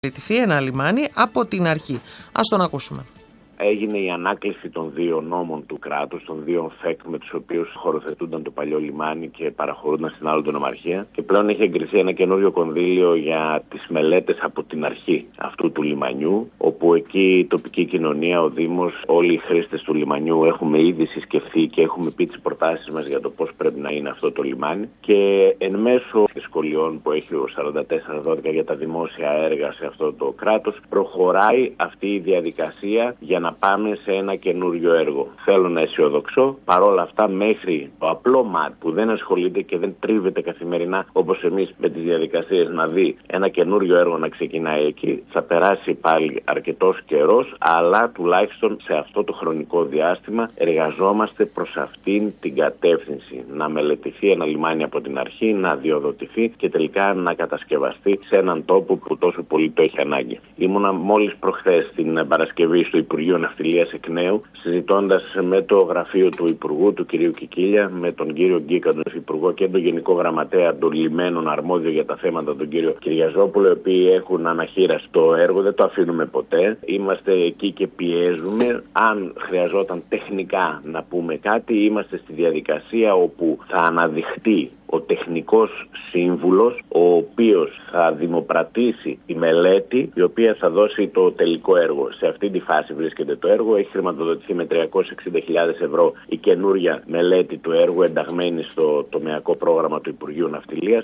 μελετηθεί ένα λιμάνι από την αρχή. Ας τον ακούσουμε. Έγινε η ανάκληση των δύο νόμων του κράτους, των δύο ΦΕΚ με τους οποίους χωροθετούνταν το παλιό λιμάνι και παραχωρούνταν στην άλλη νομαρχία. Και πλέον έχει εγκριθεί ένα καινούριο κονδύλιο για τις μελέτες από την αρχή αυτού του λιμανιού, όπου εκεί η τοπική κοινωνία, ο Δήμος, όλοι οι χρήστες του λιμανιού έχουμε ήδη συσκεφθεί και έχουμε πει τις προτάσεις μας για το πώς πρέπει να είναι αυτό το λιμάνι. Και εν μέσω δυσκολιών που έχει ο 4412 για τα δημόσια έργα σε αυτό το κράτος, προχωράει αυτή η διαδικασία για να πάμε σε ένα καινούριο έργο. Θέλω να αισιοδοξώ, παρόλα αυτά, μέχρι το απλό μάτι που δεν ασχολείται και δεν τρίβεται καθημερινά όπως εμείς με τις διαδικασίες να δει ένα καινούριο έργο να ξεκινάει εκεί, θα περάσει πάλι αρκετός καιρός, αλλά τουλάχιστον σε αυτό το χρονικό διάστημα εργαζόμαστε προς αυτήν την κατεύθυνση. Να μελετηθεί ένα λιμάνι από την αρχή, να διοδοτηθεί και τελικά να κατασκευαστεί σε έναν τόπο που τόσο πολύ το έχει ανάγκη. Ήμουνα μόλις προχθές την Παρασκευή στο Υπουργείο Ναυτιλίας εκ νέου, συζητώντας με το γραφείο του Υπουργού, του κ. Κικίλια, με τον κύριο Γκίκα, τον Υφυπουργό, και τον Γενικό Γραμματέα των Λιμένων αρμόδιο για τα θέματα, τον κύριο Κυριαζόπουλο, οι οποίοι έχουν αναχείραση το έργο, δεν το αφήνουμε ποτέ. Είμαστε εκεί και πιέζουμε. Αν χρειαζόταν τεχνικά να πούμε κάτι, είμαστε στη διαδικασία όπου θα αναδειχτεί ο τεχνικός σύμβουλος, ο οποίος θα δημοπρατήσει τη μελέτη, η οποία θα δώσει το τελικό έργο. Σε αυτή τη φάση βρίσκεται το έργο. Έχει χρηματοδοτηθεί με 360.000 ευρώ η καινούρια μελέτη του έργου, ενταγμένη στο τομεακό πρόγραμμα του Υπουργείου Ναυτιλίας.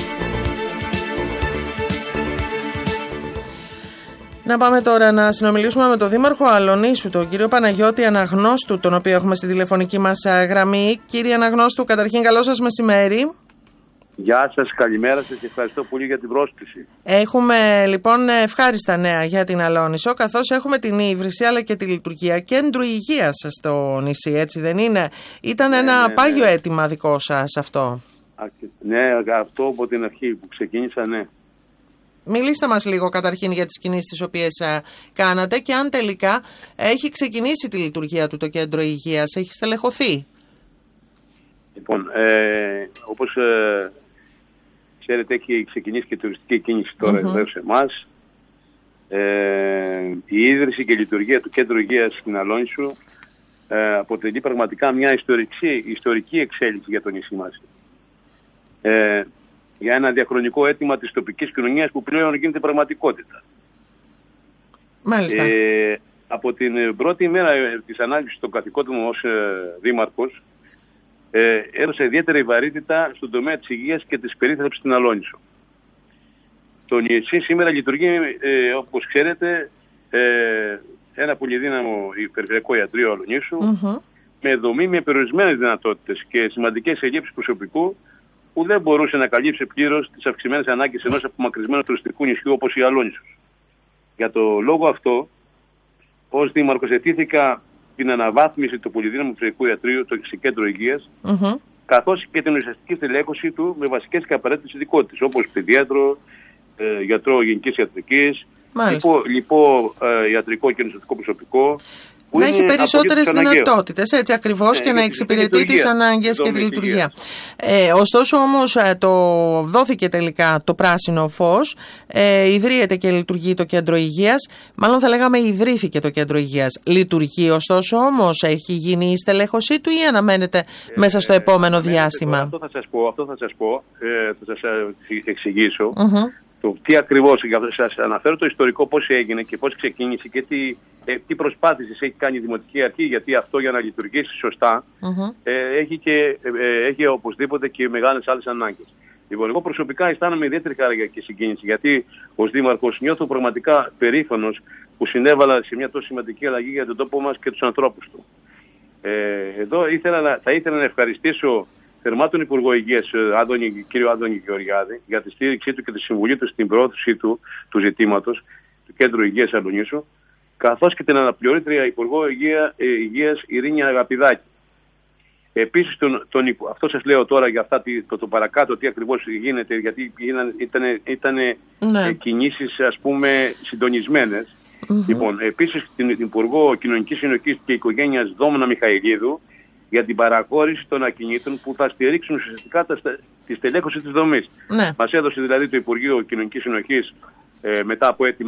Να πάμε τώρα να συνομιλήσουμε με τον Δήμαρχο Αλονίσου, τον κύριο Παναγιώτη Αναγνώστου, τον οποίο έχουμε στη τηλεφωνική μας γραμμή. Κύριε Αναγνώστου, καταρχήν καλό σας μεσημέρι. Γεια σας, καλημέρα σας και ευχαριστώ πολύ για την πρόσκληση. Έχουμε λοιπόν ευχάριστα νέα για την Αλόνισο, καθώς έχουμε την ίδρυση αλλά και τη λειτουργία κέντρου υγείας στο νησί, έτσι δεν είναι? Ήταν ένα πάγιο αίτημα δικό σας αυτό. Ναι, αυτό από την αρχή που ξεκίνησα, ναι. Μιλήστε μας λίγο καταρχήν για τις κινήσεις τις οποίες κάνατε και αν τελικά έχει ξεκινήσει τη λειτουργία του το κέντρο υγείας, έχει στελεχωθεί. Λοιπόν, όπως ξέρετε, έχει ξεκινήσει και τουριστική κίνηση τώρα εδώ σε εμάς. Η ίδρυση και η λειτουργία του κέντρου υγείας στην Αλόνισο αποτελεί πραγματικά μια ιστορική εξέλιξη για το νησί μας. Για ένα διαχρονικό αίτημα της τοπικής κοινωνίας που πλέον γίνεται πραγματικότητα. Μάλιστα. Από την πρώτη μέρα της ανάλυσης των καθηκόντων μου ως δήμαρχος, έδωσε ιδιαίτερη βαρύτητα στον τομέα της υγείας και της περίθαλψης στην Αλόνισο. Το νησί σήμερα λειτουργεί, όπως ξέρετε, ένα πολυδύναμο περιφερειακό ιατρείο Αλονίσου, με δομή με περιορισμένες δυνατότητες και σημαντικές ελλείψεις προσωπικού, που δεν μπορούσε να καλύψει πλήρως τις αυξημένες ανάγκες ενός απομακρυσμένου τουριστικού νησιού όπως η Αλόνισος. Για το λόγο αυτό, ως δήμαρχος ετήθηκα την αναβάθμιση του πολυδύναμου περιφερειακού ιατρείου, το κέντρο υγείας, καθώς και την ουσιαστική στελέχωση του με βασικές και απαραίτητες ειδικότητες, όπως παιδιάτρο, γιατρό γενικής ιατρικής, ιατρικό και νοσηλευτικό προσωπικό. Να έχει περισσότερες δυνατότητες, έτσι ακριβώς, και να εξυπηρετεί τις ανάγκες και τη λειτουργία. Ωστόσο όμως δόθηκε τελικά το πράσινο φως, ιδρύεται και λειτουργεί το κέντρο υγείας, μάλλον θα λέγαμε ιδρύθηκε το κέντρο υγείας. Λειτουργεί ωστόσο όμως, έχει γίνει η στελέχωσή του ή αναμένεται μέσα στο επόμενο διάστημα? Αυτό θα σας πω, θα σας εξηγήσω. Το τι ακριβώς, για αυτό σας αναφέρω το ιστορικό, πώς έγινε και πώς ξεκίνησε και τι προσπάθειες έχει κάνει η Δημοτική Αρχή, γιατί αυτό για να λειτουργήσει σωστά έχει οπωσδήποτε και μεγάλες άλλες ανάγκες. Λοιπόν, εγώ προσωπικά αισθάνομαι ιδιαίτερη χαρά και συγκίνηση, γιατί ως Δήμαρχος νιώθω πραγματικά περήφανος που συνέβαλα σε μια τόσο σημαντική αλλαγή για τον τόπο μας και τους ανθρώπους του. Εδώ θα ήθελα να ευχαριστήσω θερμά τον Υπουργό Υγείας, κύριο Άδωνη Γεωργιάδη, για τη στήριξή του και τη συμβουλή του στην προώθηση του ζητήματος του Κέντρου Υγείας Αλονίσου, καθώς και την αναπληρώτρια Υπουργό Υγείας Ειρήνη Αγαπηδάκη. Επίσης, αυτό σας λέω τώρα για αυτά το παρακάτω, τι ακριβώς γίνεται, γιατί ήταν κινήσεις, ας πούμε, συντονισμένες. Λοιπόν, επίσης την Υπουργό Κοινωνικής Συνοχής και Οικογένειας Δόμνα Μιχαηλίδου, για την παραχώρηση των ακινήτων που θα στηρίξουν ουσιαστικά τη στελέχωση της δομής. Μας έδωσε δηλαδή το Υπουργείο Κοινωνικής Συνοχής μετά από αίτημά